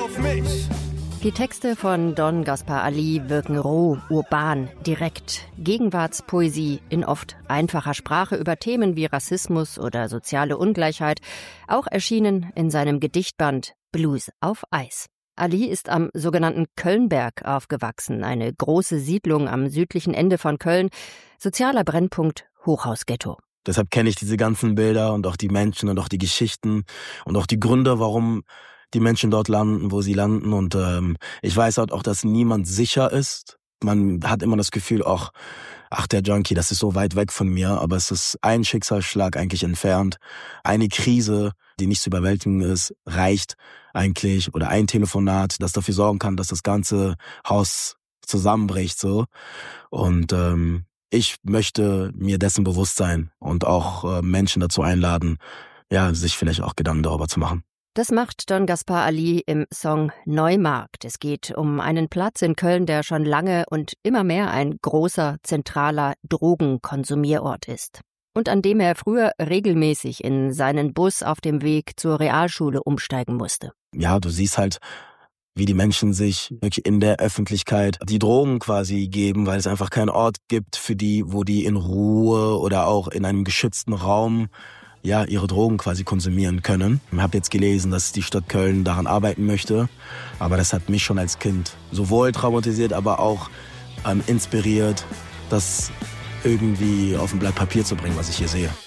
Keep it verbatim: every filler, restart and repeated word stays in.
auf mich. Die Texte von Don Gaspar Ali wirken roh, urban, direkt. Gegenwartspoesie in oft einfacher Sprache über Themen wie Rassismus oder soziale Ungleichheit, auch erschienen in seinem Gedichtband Blues auf Eis. Ali ist am sogenannten Kölnberg aufgewachsen, eine große Siedlung am südlichen Ende von Köln, sozialer Brennpunkt Hochhausghetto. Deshalb kenne ich diese ganzen Bilder und auch die Menschen und auch die Geschichten und auch die Gründe, warum die Menschen dort landen, wo sie landen. Und ähm, ich weiß halt auch, dass niemand sicher ist. Man hat immer das Gefühl, ach, ach, der Junkie, das ist so weit weg von mir. Aber es ist ein Schicksalsschlag eigentlich entfernt. Eine Krise, die nicht zu überwältigen ist, reicht eigentlich. Oder ein Telefonat, das dafür sorgen kann, dass das ganze Haus zusammenbricht. So. Und ähm, ich möchte mir dessen bewusst sein und auch äh, Menschen dazu einladen, ja, sich vielleicht auch Gedanken darüber zu machen. Das macht Don Gaspar Ali im Song Neumarkt. Es geht um einen Platz in Köln, der schon lange und immer mehr ein großer, zentraler Drogenkonsumierort ist. Und an dem er früher regelmäßig in seinen Bus auf dem Weg zur Realschule umsteigen musste. Ja, du siehst halt, wie die Menschen sich wirklich in der Öffentlichkeit die Drogen quasi geben, weil es einfach keinen Ort gibt für die, wo die in Ruhe oder auch in einem geschützten Raum ja ihre Drogen quasi konsumieren können. Ich habe jetzt gelesen, dass die Stadt Köln daran arbeiten möchte, aber das hat mich schon als Kind sowohl traumatisiert, aber auch ähm, inspiriert, das irgendwie auf ein Blatt Papier zu bringen, was ich hier sehe.